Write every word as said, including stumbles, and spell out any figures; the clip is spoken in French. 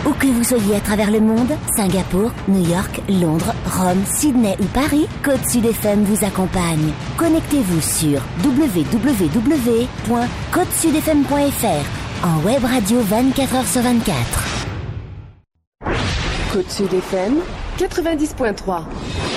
Où que vous soyez à travers le monde, Singapour, New York, Londres, Rome, Sydney ou Paris, Côte Sud F M vous accompagne. Connectez-vous sur w w w point côte sud f m point f r en web radio vingt-quatre heures sur vingt-quatre. Côte Sud F M quatre-vingt-dix point trois.